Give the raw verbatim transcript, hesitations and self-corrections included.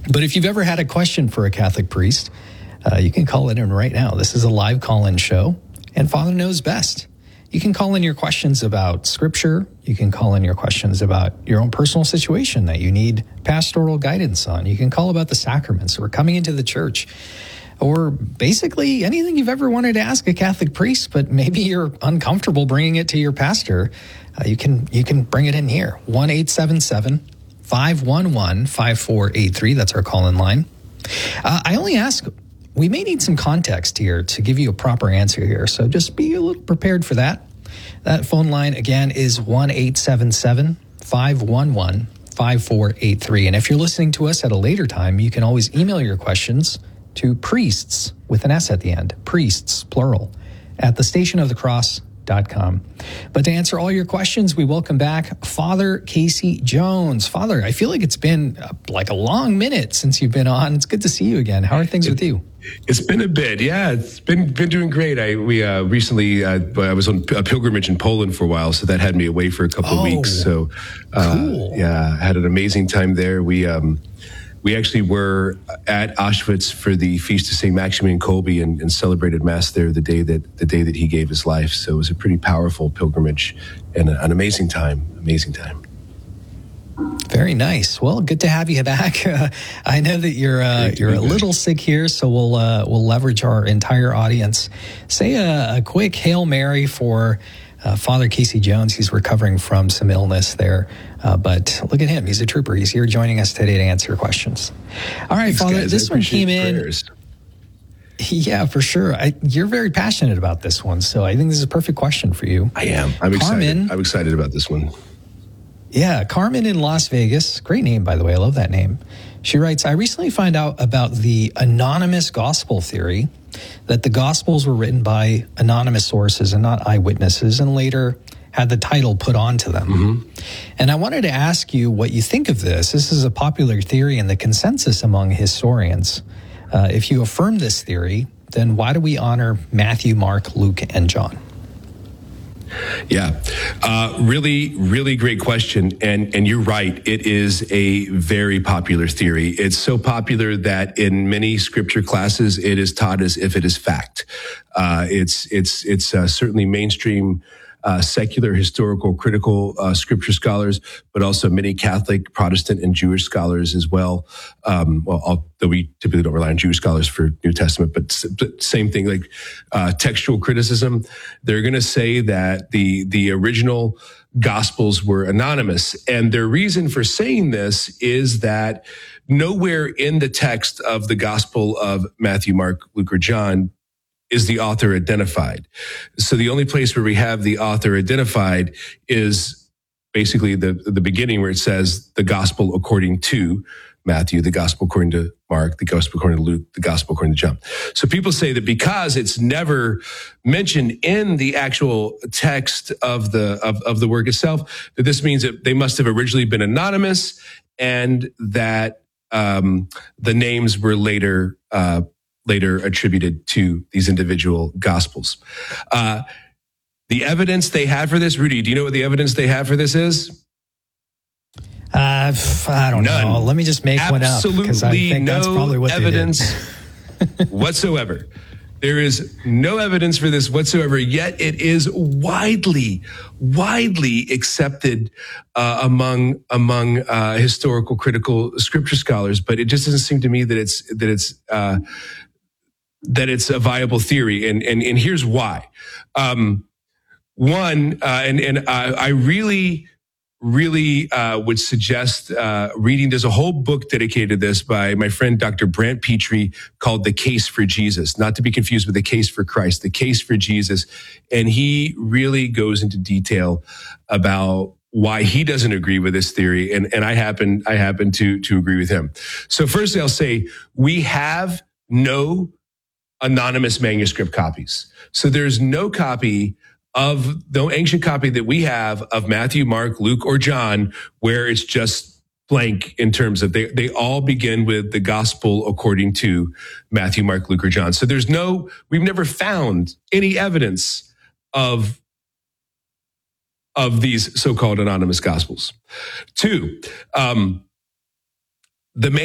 But if you've ever had a question for a Catholic priest, uh, you can call it in right now. This is a live call-in show, and Father knows best. You can call in your questions about Scripture. You can call in your questions about your own personal situation that you need pastoral guidance on. You can call about the sacraments or coming into the church, or basically anything you've ever wanted to ask a Catholic priest, but maybe you're uncomfortable bringing it to your pastor. Uh, you can you can bring it in here. one eight seven seven, five one one, five four eight three. That's our call-in line. Uh, I only ask, we may need some context here to give you a proper answer here, so just be a little prepared for that. That phone line, again, is one eight seven seven, five one one, five four eight three. And if you're listening to us at a later time, you can always email your questions to priests, with an S at the end, priests, plural, at the station of the cross dot com. But to answer all your questions, we welcome back Father Casey Jones. Father, I feel like it's been uh, like a long minute since you've been on. It's good to see you again. How are things it, with you? It's been a bit, yeah. It's been been doing great. I we uh, recently uh, I was on a pilgrimage in Poland for a while, so that had me away for a couple oh, of weeks. So, uh, cool. yeah, I had an amazing time there. We um, we actually were at Auschwitz for the feast of Saint Maximilian Kolbe and, and celebrated Mass there the day that the day that he gave his life. So it was a pretty powerful pilgrimage and a, an amazing time. Amazing time. Very nice. Well, good to have you back. Uh, I know that you're uh, you're a little sick here, so we'll uh, we'll leverage our entire audience. Say a, a quick Hail Mary for uh, Father Casey Jones. He's recovering from some illness there, uh, but look at him. He's a trooper. He's here joining us today to answer your questions. All right, Thanks, Father. guys. This one came in. Prayers. Yeah, for sure. I, you're very passionate about this one, so I think this is a perfect question for you. I am. I'm Carmen, excited. I'm excited about this one. Yeah, Carmen in Las Vegas. Great name, by the way. I love that name. She writes, I recently found out about the anonymous gospel theory, that the gospels were written by anonymous sources and not eyewitnesses, and later had the title put onto them. Mm-hmm. And I wanted to ask you what you think of this. This is a popular theory and the consensus among historians. Uh, if you affirm this theory, then why do we honor Matthew, Mark, Luke, and John? Yeah, uh, really, really great question. And, and you're right. It is a very popular theory. It's so popular that in many scripture classes, it is taught as if it is fact. Uh, it's, it's, it's uh, certainly mainstream Uh, secular, historical, critical uh, scripture scholars, but also many Catholic, Protestant, and Jewish scholars as well. Um, well, although we typically don't rely on Jewish scholars for New Testament, but, but same thing, like uh, textual criticism. They're going to say that the the original Gospels were anonymous, and their reason for saying this is that nowhere in the text of the Gospel of Matthew, Mark, Luke, or John is the author identified. So the only place where we have the author identified is basically the, the beginning where it says the gospel according to Matthew, the gospel according to Mark, the gospel according to Luke, the gospel according to John. So people say that because it's never mentioned in the actual text of the, of, of the work itself, that this means that they must have originally been anonymous and that, um, the names were later, uh, later attributed to these individual gospels. Uh, the evidence they have for this, Rudy, do you know what the evidence they have for this is? Uh, I don't None. know. Let me just make Absolutely one up because I think no that's probably what evidence they did. whatsoever. There is no evidence for this whatsoever, yet it is widely, widely accepted uh, among among uh, historical, critical scripture scholars. But it just doesn't seem to me that it's that it's uh, that it's a viable theory, and and and here's why. Um, one, uh, and and I, I really. really uh, would suggest uh, reading. There's a whole book dedicated to this by my friend Doctor Brant Petrie called The Case for Jesus, not to be confused with The Case for Christ, The Case for Jesus. And he really goes into detail about why he doesn't agree with this theory. And, and I happen, I happen to, to agree with him. So firstly, I'll say we have no anonymous manuscript copies. So there's no copy of the ancient copy that we have of Matthew, Mark, Luke, or John, where it's just blank in terms of they, they all begin with the gospel according to Matthew, Mark, Luke, or John. So there's no, we've never found any evidence of, of these so-called anonymous gospels. Two, um, the